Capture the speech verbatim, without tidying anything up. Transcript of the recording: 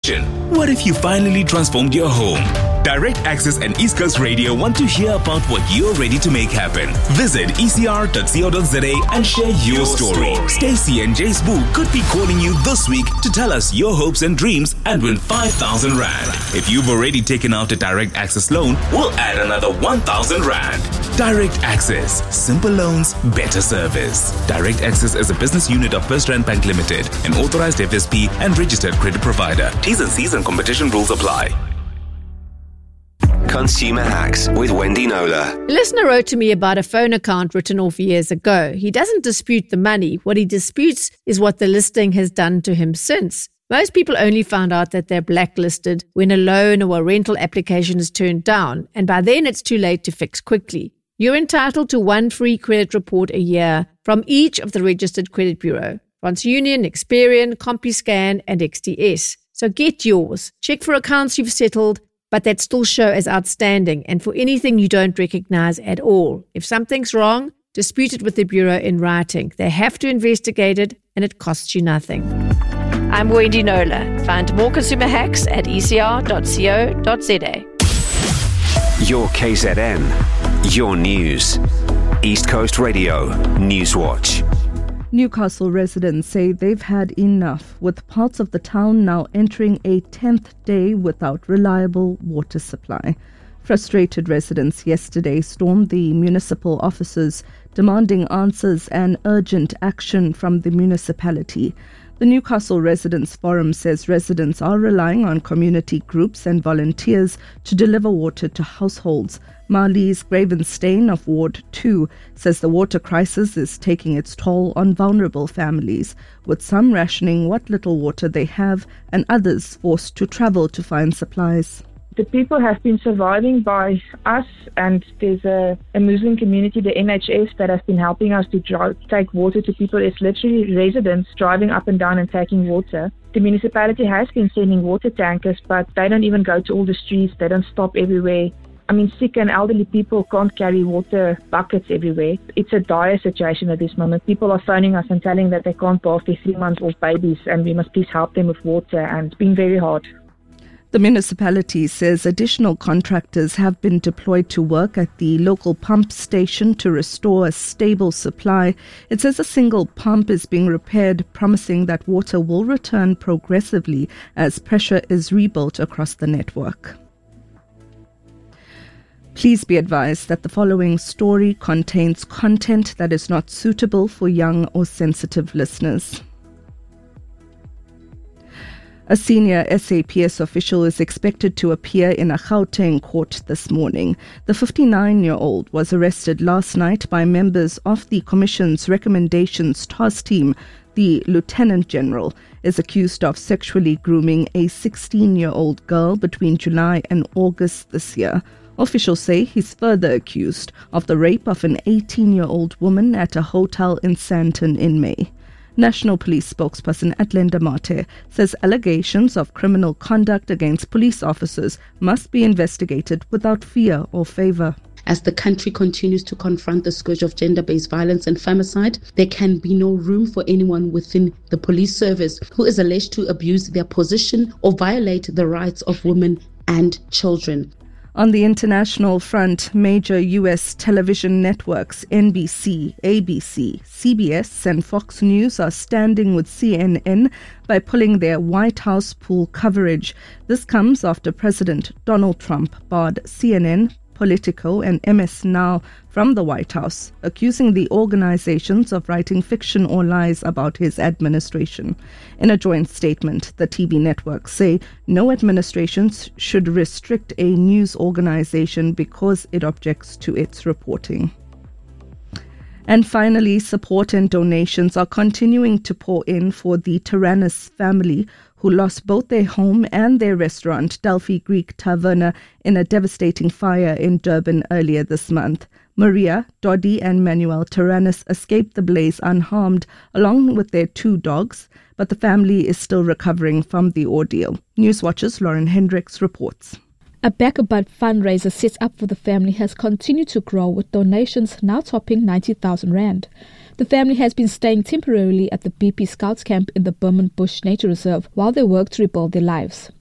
question. What if you finally transformed your home? Direct Access and East Coast Radio want to hear about what you're ready to make happen. Visit e c r dot co dot z a and share your story. Stacey and Jay Spoo could be calling you this week to tell us your hopes and dreams and win five thousand rand. If you've already taken out a Direct Access loan, we'll add another one thousand rand. Direct Access. Simple loans, better service. Direct Access is a business unit of First Rand Bank Limited, an authorized F S P and registered credit provider. T's and C's and competition rules apply. Consumer Hacks with Wendy Knowler. A listener wrote to me about a phone account written off years ago. He doesn't dispute the money. What he disputes is what the listing has done to him since. Most people only found out that they're blacklisted when a loan or a rental application is turned down, and by then it's too late to fix quickly. You're entitled to one free credit report a year from each of the registered credit bureau: TransUnion, Experian, CompuScan, and X T S. So get yours. Check for accounts you've settled, but that still show as outstanding, and for anything you don't recognize at all. If something's wrong, dispute it with the bureau in writing. They have to investigate it, and it costs you nothing. I'm Wendy Knowler. Find more consumer hacks at e c r dot co dot z a. Your K Z N, your news. East Coast Radio, Newswatch. Newcastle residents say they've had enough, with parts of the town now entering a tenth day without reliable water supply. Frustrated residents yesterday stormed the municipal offices, demanding answers and urgent action from the municipality. The Newcastle Residents Forum says residents are relying on community groups and volunteers to deliver water to households. Marlies Gravenstein of Ward two says the water crisis is taking its toll on vulnerable families, with some rationing what little water they have and others forced to travel to find supplies. The people have been surviving by us, and there's a, a Muslim community, the N H S, that has been helping us to drive, take water to people. It's literally residents driving up and down and taking water. The municipality has been sending water tankers, but they don't even go to all the streets. They don't stop everywhere. I mean, sick and elderly people can't carry water buckets everywhere. It's a dire situation at this moment. People are phoning us and telling that they can't bath their three-month-old babies, and we must please help them with water, and it's been very hard. The municipality says additional contractors have been deployed to work at the local pump station to restore a stable supply. It says a single pump is being repaired, promising that water will return progressively as pressure is rebuilt across the network. Please be advised that the following story contains content that is not suitable for young or sensitive listeners. A senior S A P S official is expected to appear in a Gauteng court this morning. The fifty-nine-year-old was arrested last night by members of the Commission's Recommendations Task Team. The Lieutenant General is accused of sexually grooming a sixteen-year-old girl between July and August this year. Officials say he's further accused of the rape of an eighteen-year-old woman at a hotel in Sandton in May. National Police spokesperson Atlenda Mate says allegations of criminal conduct against police officers must be investigated without fear or favour. As the country continues to confront the scourge of gender-based violence and femicide, there can be no room for anyone within the police service who is alleged to abuse their position or violate the rights of women and children. On the international front, major U S television networks N B C, A B C, C B S and Fox News are standing with C N N by pulling their White House pool coverage. This comes after President Donald Trump barred C N N, Politico and M S Now from the White House, accusing the organizations of writing fiction or lies about his administration. In a joint statement, the T V networks say no administrations should restrict a news organization because it objects to its reporting. And finally, support and donations are continuing to pour in for the Tyrannus family, who lost both their home and their restaurant, Delphi Greek Taverna, in a devastating fire in Durban earlier this month. Maria, Doddy and Manuel Tyrannus escaped the blaze unharmed, along with their two dogs, but the family is still recovering from the ordeal. Newswatch's Lauren Hendricks reports. A Back-a-Bud fundraiser set up for the family has continued to grow, with donations now topping ninety thousand rand. The family has been staying temporarily at the B P Scouts camp in the Burman Bush Nature Reserve while they work to rebuild their lives.